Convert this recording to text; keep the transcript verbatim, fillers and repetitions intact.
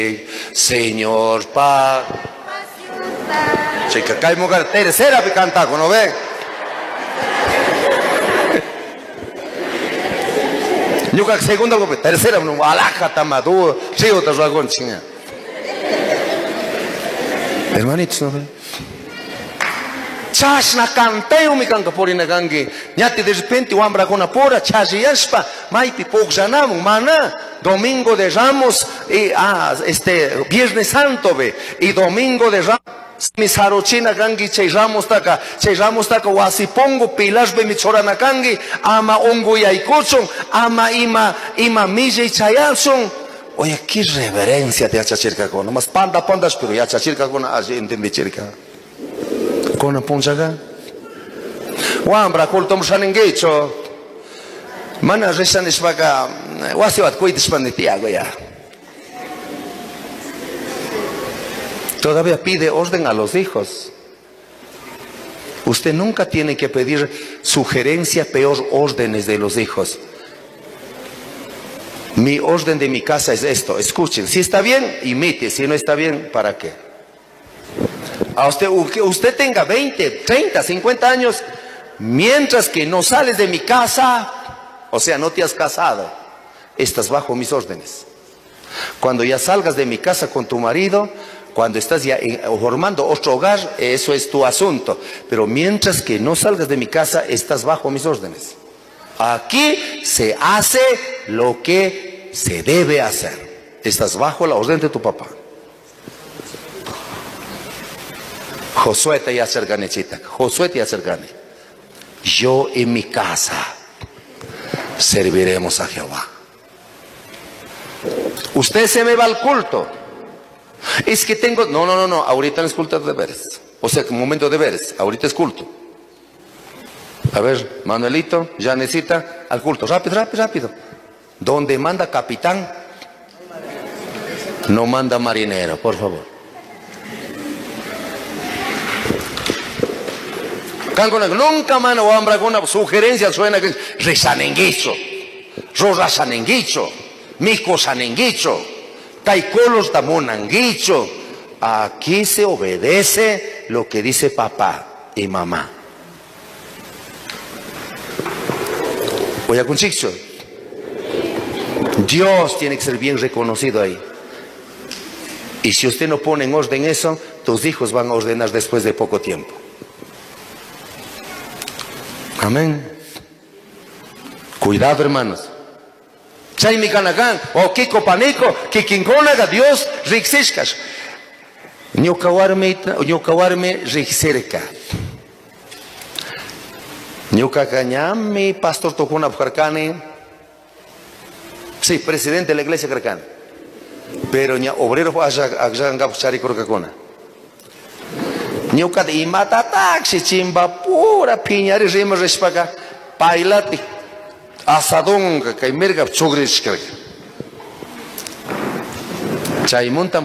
Señor paz. Chica, cae mujer, tercera que canta, ¿no ve? Yo que segunda, tercera, no, alaja, tamadu, sí, otra dragón, chinga. Hermanitos, ¿no ve? Chash na canteo mi canto por inagangi. Nyati de repente o ambra con apora, chash yaspa, maipi pogjanam, mana, domingo de Ramos, y, ah, este, Viernes Santo, ve, y domingo de Ramos. Mis harochina gangi che Ramos taka, che Ramos taka wasipongo pilas be mi chorana gangi, ama ongo yaikochon, ama ima, ima mije chayalson. Oye, qué reverencia te hacha cerca con, más panda pandas, pero ya cerca con allí entendí cerca. Con a ponjaga. Wambra kultom shanengecho. Mana resan isbaga, wasiwat kuitis panditiago ya. Todavía pide orden a los hijos. Usted nunca tiene que pedir sugerencia, peor órdenes de los hijos. Mi orden de mi casa es esto. Escuchen, si está bien, imite. Si no está bien, ¿para qué? A usted, usted tenga veinte, treinta, cincuenta años, mientras que no sales de mi casa, o sea, no te has casado, estás bajo mis órdenes. Cuando ya salgas de mi casa con tu marido, cuando estás ya formando otro hogar, eso es tu asunto. Pero mientras que no salgas de mi casa, estás bajo mis órdenes. Aquí se hace lo que se debe hacer. Estás bajo la orden de tu papá. Josué te ya acercane, chita. Josué te acercane. Yo en mi casa serviremos a Jehová. Usted se me va al culto. Es que tengo... No, no, no, no. Ahorita no es culto de deberes. O sea, que momento de deberes. Ahorita es culto. A ver, Manuelito, ya necesita al culto. Rápido, rápido, rápido. Donde manda capitán, no manda marinero, por favor. Nunca mano o hambra con una sugerencia suena que resanenguicho, rorasanenguicho, mico sanenguicho, taicolos tamonanguicho. Aquí se obedece lo que dice papá y mamá. Oye, con chicho, Dios tiene que ser bien reconocido ahí. Y si usted no pone en orden eso, tus hijos van a ordenar después de poco tiempo. Amén. Cuidado, hermanos. Chaimi kanakan o kiko panico que kinkonaga Dios rixishkas. Ñukawarme ñukawarme rixerka. Ñukakañami pastor tokuna bujarkani. Sí, presidente de la iglesia carcana. Pero ña obrero aganga chari korkakona. Ñuka de imatatak chimba pura piñari rima respaga pailati asadón que merga chugrish. Chay montan